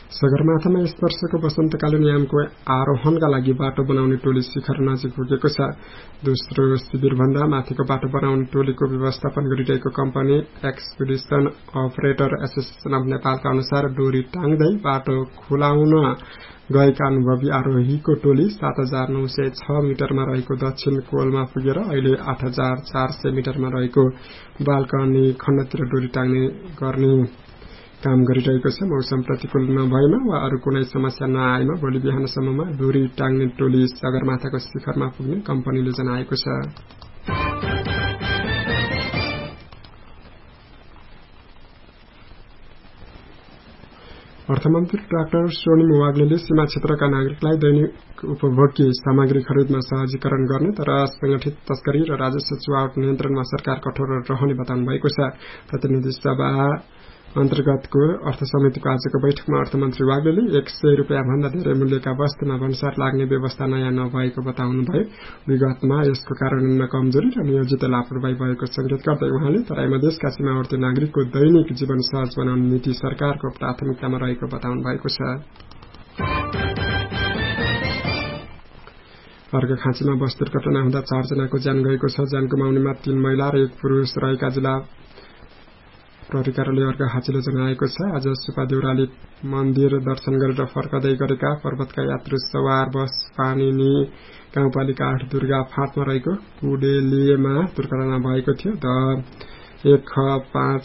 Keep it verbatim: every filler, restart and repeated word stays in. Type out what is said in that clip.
सगरमाथामा यस वर्षको वसन्तकालीन यामको आरोहणका लागि बाटो बनाउने टोली शिखर नजिक पुगेको छ। दोस्रो शिविरभन्दा माथिको बाटो बनाउने टोलीको व्यवस्थापन गरिरहेको company expedition operator association of नेपालका अनुसार डोरी टाङ्दै बाटो खुलाउन गएका अनुभवी आरोहीको टोली सात हजार नौ सय छ मिटरमा रहेको दक्षिण कोलमा पुगेर अहिले आठ हजार चार सय मिटरमा रहेको बालकनी खण्डतिर डोरी टाङ्ने गर्ने काम गरिरहेको छ। मौसम प्रतिकूल नभएमा वा अरू कुनै समस्या नआएमा भोलि बिहानसम्ममा डोरी टाङ्ने टोली सगरमाथाको शिखरमा पुग्ने कम्पनीले जनाएको छ। अर्थमन्त्री डाक्टर सोनिम वाग्लेले सीमा क्षेत्रका नागरिकलाई दैनिक उपभोग्य सामग्री खरिदमा सहजीकरण गर्ने तर संगठित तस्करी र राजस्व चुहावट नियन्त्रणमा सरकार कठोर रहने बताउनु भएको छ। प्रतिनिधि सभा अन्तर्गतको अर्थ समितिको आजको बैठकमा अर्थमन्त्री वाग्लेले एक सय रुपियाँ भन्दा धेरै मूल्यका वस्तुमा भन्सार लाग्ने व्यवस्था नयाँ नभएको बताउनुभयो। विगतमा यसको कार्यान्वयनमा कमजोरी र नियोजित लापरवाही भएको संकेत गर्दै उहाँले तराई मधेसका सीमावर्ती नागरिकको दैनिक जीवन सहज बनाउने नीति सरकारको प्राथमिकतामा रहेको बताउनु भएको छ। अर्घाखाँचीमा बस दुर्घटना हुँदा चारजनाको ज्यान गएको छ। ज्यान गुमाउनेमा तीन महिला र एक पुरूष रहेका जिल्ला प्रहरी कार्यालय अर्घाखाँचीले जनाएको छ। आज सुपा देउराली मन्दिर दर्शन गरेर फर्कदै गरेका पर्वतका यात्रु सवार बस पानिनी गाउँपालिका आठ दुर्गा फाँटमा रहेको कुडेलीमा दुर्घटना भएको थियो। द एक ख पाँच